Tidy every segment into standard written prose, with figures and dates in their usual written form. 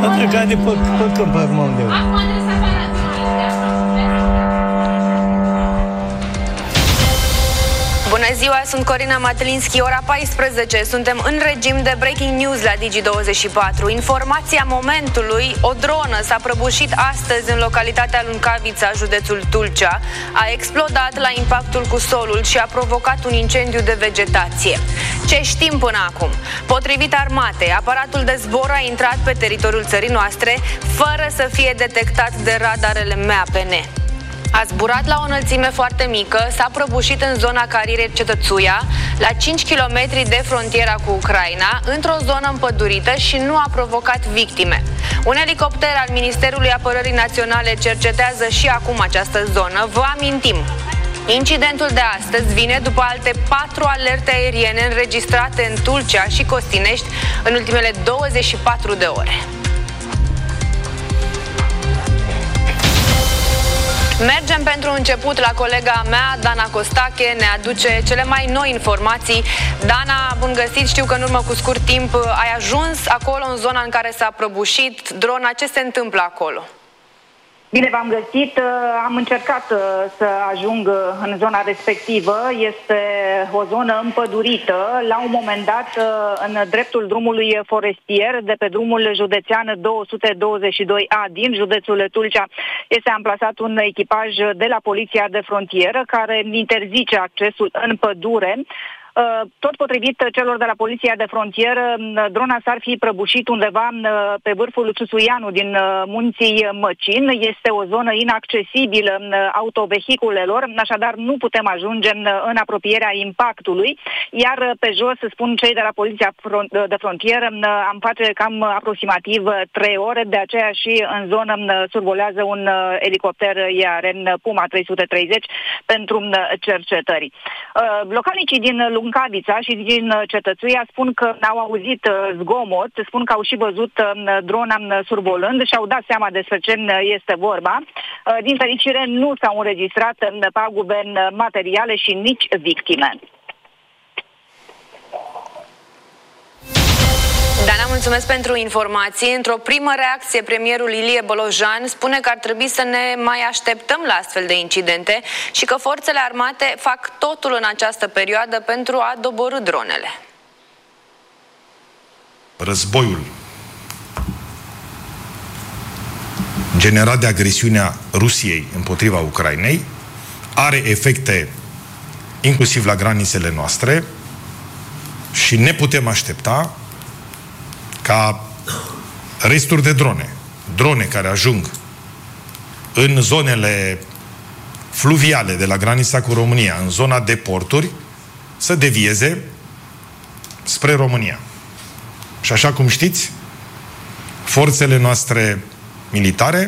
A trecut de pe câmp acum undeva. Acum trebuie să apară. Bună ziua, sunt Corina Matlinski, ora 14. Suntem în regim de breaking news la Digi24. Informația momentului: o dronă s-a prăbușit astăzi în localitatea Luncavița, județul Tulcea. A explodat la impactul cu solul și a provocat un incendiu de vegetație. Ce știm până acum? Potrivit armatei, aparatul de zbor a intrat pe teritoriul țării noastre fără să fie detectat de radarele MAPN. A zburat la o înălțime foarte mică, s-a prăbușit în zona carierei Cetățuia, la 5 km de frontiera cu Ucraina, într-o zonă împădurită și nu a provocat victime. Un elicopter al Ministerului Apărării Naționale cercetează și acum această zonă. Vă amintim, incidentul de astăzi vine după alte 4 alerte aeriene înregistrate în Tulcea și Costinești în ultimele 24 de ore. Mergem pentru început la colega mea, Dana Costache, ne aduce cele mai noi informații. Dana, bun găsit, știu că în urmă cu scurt timp ai ajuns acolo, în zona în care s-a prăbușit drona. Ce se întâmplă acolo? Bine v-am găsit, am încercat să ajung în zona respectivă, este o zonă împădurită, la un moment dat în dreptul drumului forestier, de pe drumul județean 222A din județul Tulcea, este amplasat un echipaj de la Poliția de Frontieră care interzice accesul în pădure. Tot potrivit celor de la Poliția de Frontieră, drona s-ar fi prăbușit undeva pe vârful Susuianu din munții Măcin. Este o zonă inaccesibilă autovehiculelor, așadar nu putem ajunge în apropierea impactului, iar pe jos, spun cei de la Poliția de Frontieră, am face cam aproximativ 3 ore, de aceea și în zonă survolează un elicopter IARN Puma 330 pentru cercetări. Localnicii din Luncavița și din Cetățuia spun că au auzit zgomot, spun că au și văzut drona survolând și au dat seama despre ce este vorba. Din fericire nu s-au înregistrat pagube materiale și nici victime. Dana, mulțumesc pentru informații. Într-o primă reacție, premierul Ilie Bolojan spune că ar trebui să ne mai așteptăm la astfel de incidente și că forțele armate fac totul în această perioadă pentru a doborî dronele. Războiul generat de agresiunea Rusiei împotriva Ucrainei are efecte inclusiv la granițele noastre și ne putem aștepta ca resturi de drone care ajung în zonele fluviale de la granița cu România, în zona de porturi, să devieze spre România. Și așa cum știți, forțele noastre militare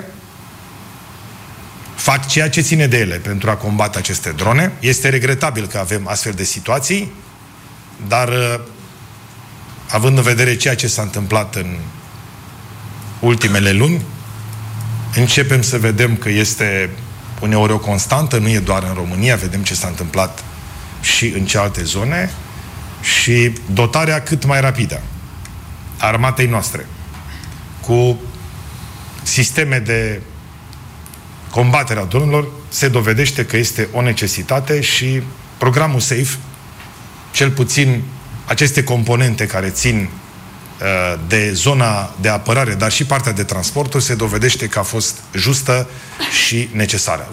fac ceea ce ține de ele pentru a combate aceste drone. Este regretabil că avem astfel de situații, dar având în vedere ceea ce s-a întâmplat în ultimele luni, începem să vedem că este uneori o constantă, nu e doar în România, vedem ce s-a întâmplat și în cealaltă zone, și dotarea cât mai rapidă a armatei noastre cu sisteme de combatere a dronelor se dovedește că este o necesitate și programul SAFE, cel puțin aceste componente care țin de zona de apărare, dar și partea de transporturi, se dovedește că a fost justă și necesară.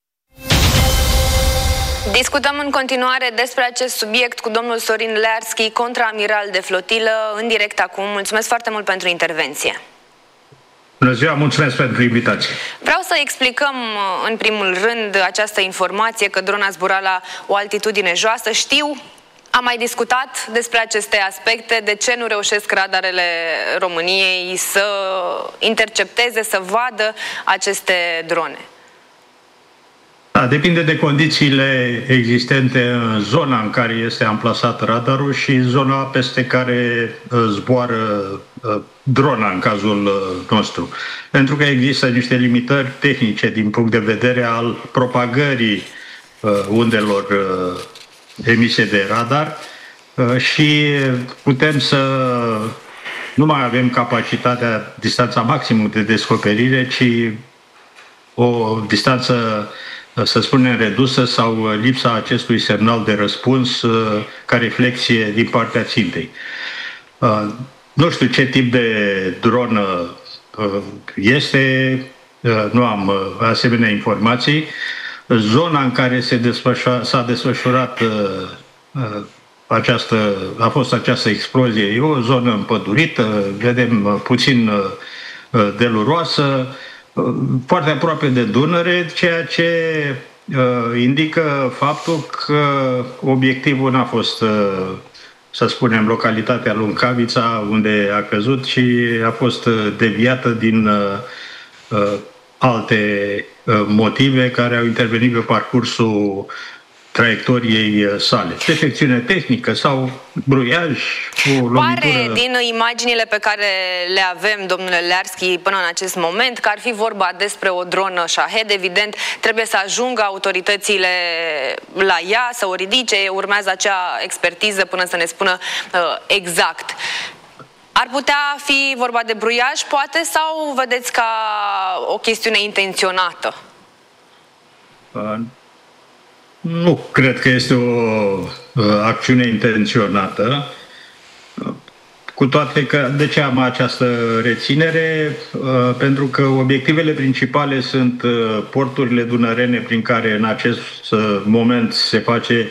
Discutăm în continuare despre acest subiect cu domnul Sorin Learski, contraamiral de flotilă, în direct acum. Mulțumesc foarte mult pentru intervenție. Bună ziua, mulțumesc pentru invitație. Vreau să explicăm în primul rând această informație că drona zbura la o altitudine joasă. Știu, am mai discutat despre aceste aspecte, de ce nu reușesc radarele României să intercepteze, să vadă aceste drone. Da, depinde de condițiile existente în zona în care este amplasat radarul și în zona peste care zboară drona în cazul nostru. Pentru că există niște limitări tehnice din punct de vedere al propagării undelor emise de radar și putem să nu mai avem capacitatea, distanța maximă de descoperire, ci o distanță, să spunem, redusă sau lipsa acestui semnal de răspuns ca reflexie din partea țintei. Nu știu ce tip de dronă este, nu am asemenea informații. Zona în care s-a desfășurat a fost această explozie e o zonă împădurită, vedem puțin deluroasă, foarte aproape de Dunăre, ceea ce indică faptul că obiectivul n-a fost, să spunem, localitatea Luncavița, unde a căzut, ci a fost deviată din alte motive care au intervenit pe parcursul traiectoriei sale. Defecțiune tehnică sau bruiaj cu lovitură. Pare din imaginile pe care le avem, domnule Learski, până în acest moment, că ar fi vorba despre o dronă Shahed. Evident, trebuie să ajungă autoritățile la ea, să o ridice, urmează acea expertiză până să ne spună exact. Ar putea fi vorba de bruiaj, poate, sau vedeți ca o chestiune intenționată? Nu cred că este o acțiune intenționată, cu toate că, de ce am această reținere? Pentru că obiectivele principale sunt porturile dunărene prin care în acest moment se face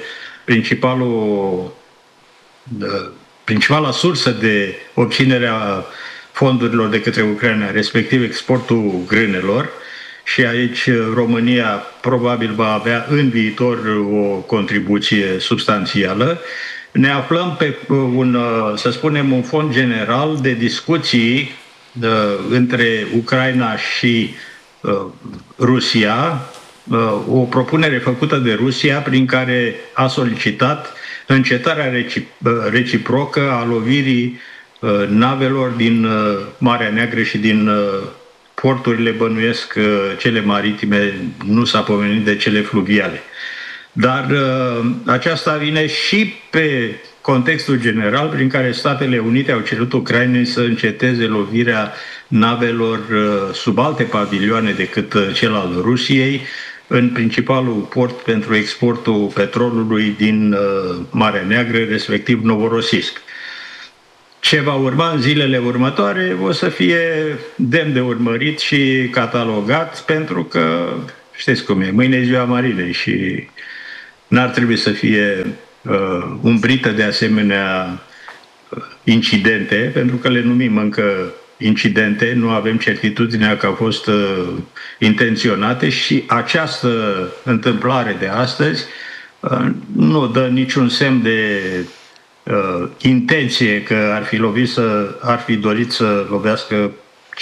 principala sursă de obținere a fondurilor de către Ucraina, respectiv exportul grânelor. Și aici România probabil va avea în viitor o contribuție substanțială. Ne aflăm pe să spunem, un fond general de discuții între Ucraina și Rusia, o propunere făcută de Rusia prin care a solicitat încetarea reciprocă a lovirii navelor din Marea Neagră și din porturile, bănuiesc, cele maritime, nu s-a pomenit de cele fluviale. Dar aceasta vine și pe contextul general prin care Statele Unite au cerut Ucrainei să înceteze lovirea navelor sub alte pavilioane decât cel al Rusiei, în principalul port pentru exportul petrolului din Marea Neagră, respectiv Novorossiysk. Ce va urma în zilele următoare o să fie demn de urmărit și catalogat, pentru că știți cum e, mâine e ziua Marinei și n-ar trebui să fie umbrită de asemenea incidente, pentru că le numim încă incidente, nu avem certitudinea că au fost intenționate și această întâmplare de astăzi nu dă niciun semn de intenție că ar fi dorit să lovească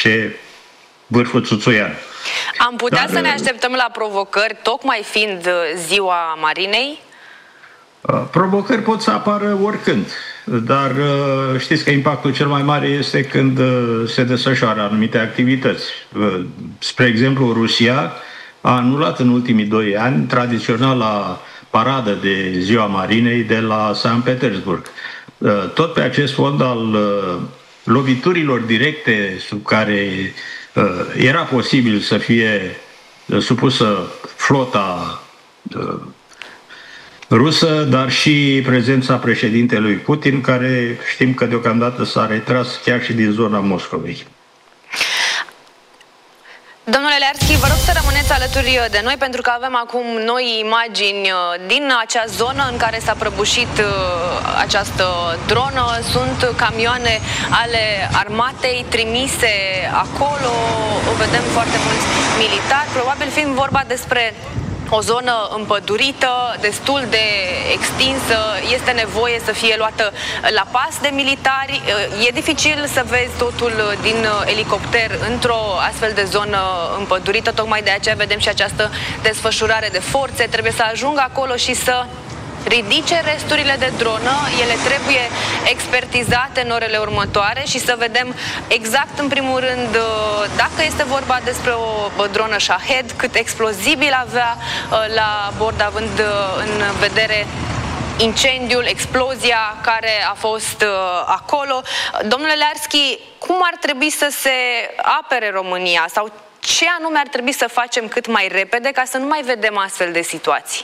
vârful țuțuian. Am putea să ne așteptăm la provocări, tocmai fiind ziua Marinei? Provocări pot să apară oricând, dar știți că impactul cel mai mare este când se desfășoară anumite activități. Spre exemplu, Rusia a anulat în ultimii 2 ani tradiționala paradă de ziua Marinei de la Sankt Petersburg. Tot pe acest fond al loviturilor directe sub care era posibil să fie supusă flota rusă, dar și prezența președintelui Putin, care știm că deocamdată s-a retras chiar și din zona Moscovei. Domnule Learski, vă rog să rămâneți alături de noi, pentru că avem acum noi imagini din acea zonă în care s-a prăbușit această dronă. Sunt camioane ale armatei trimise acolo, vedem foarte mulți militari, probabil fiind vorba despre o zonă împădurită, destul de extinsă, este nevoie să fie luată la pas de militari. E dificil să vezi totul din elicopter într-o astfel de zonă împădurită, tocmai de aceea vedem și această desfășurare de forțe. Trebuie să ajungă acolo și să ridice resturile de dronă, ele trebuie expertizate în orele următoare și să vedem exact, în primul rând, dacă este vorba despre o dronă Shahed, cât explozibil avea la bord, având în vedere incendiul, explozia care a fost acolo. Domnule Learski, cum ar trebui să se apere România sau ce anume ar trebui să facem cât mai repede ca să nu mai vedem astfel de situații?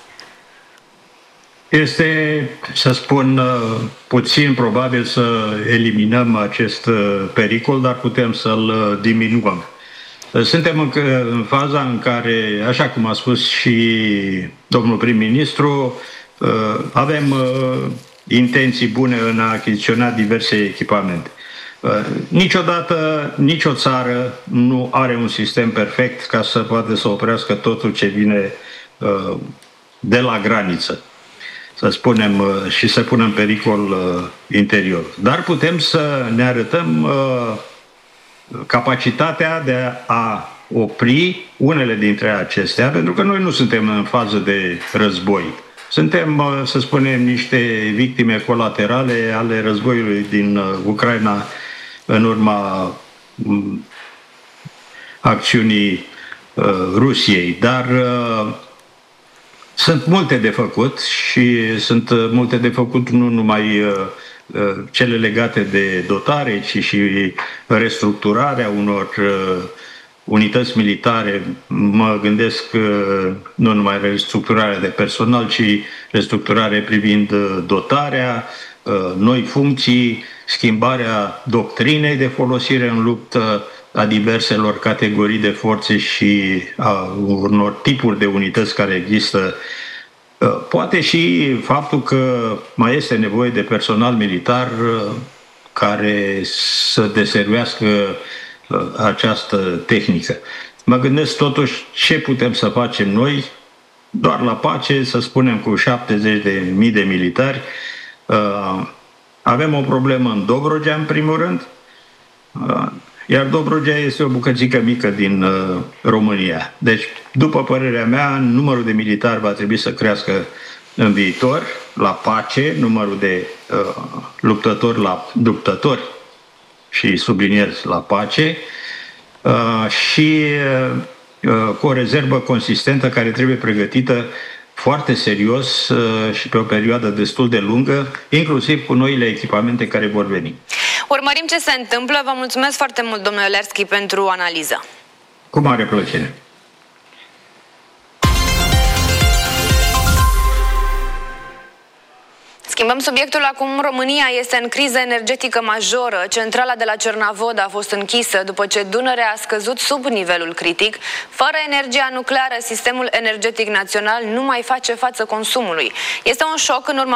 Este, să spun, puțin probabil să eliminăm acest pericol, dar putem să-l diminuăm. Suntem în faza în care, așa cum a spus și domnul prim-ministru, avem intenții bune în a achiziționa diverse echipamente. Niciodată, nicio țară nu are un sistem perfect ca să poată să oprească totul ce vine de la graniță, să spunem, și să pună în pericol interior. Dar putem să ne arătăm capacitatea de a opri unele dintre acestea, pentru că noi nu suntem în fază de război. Suntem, să spunem, niște victime colaterale ale războiului din Ucraina în urma acțiunii Rusiei. Dar sunt multe de făcut și sunt multe de făcut nu numai cele legate de dotare, ci și restructurarea unor unități militare. Mă gândesc nu numai restructurarea de personal, ci restructurare privind dotarea, noi funcții, schimbarea doctrinei de folosire în luptă a diverselor categorii de forțe și a unor tipuri de unități care există. Poate și faptul că mai este nevoie de personal militar care să deservească această tehnică. Mă gândesc totuși ce putem să facem noi, doar la pace, să spunem cu 70.000 de militari. Avem o problemă în Dobrogea, în primul rând, iar Dobrogea este o bucățică mică din România. Deci, după părerea mea, numărul de militari va trebui să crească în viitor, la pace, numărul de luptători și subliniez la pace, și cu o rezervă consistentă care trebuie pregătită foarte serios și pe o perioadă destul de lungă, inclusiv cu noile echipamente care vor veni. Urmărim ce se întâmplă. Vă mulțumesc foarte mult, domnule Learski, pentru analiză. Cu mare plăcere. Schimbăm subiectul acum. România este în criză energetică majoră. Centrala de la Cernavod a fost închisă după ce Dunărea a scăzut sub nivelul critic. Fără energia nucleară, sistemul energetic național nu mai face față consumului. Este un șoc în urma